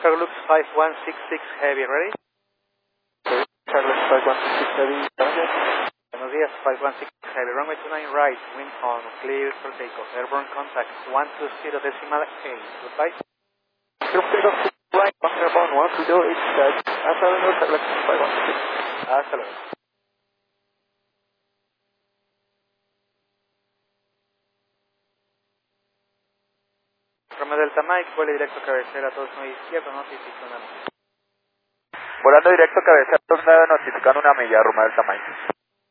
Charlux 5166 Heavy, ready? Charlux 5166 Heavy, Buenos días, 5166 Heavy, runway 29 right, wind on, clear for takeoff, airborne contact 120 decimal 8, goodbye. Group takeoff right, airborne 120, hasta luego, Charlux 5166. Hasta luego. Romeo Delta Mike, vuelo directo a cabecera 29 izquierdo, notifica una milla. Volando directo cabecera 29, notificando una milla, Romeo Delta Mike.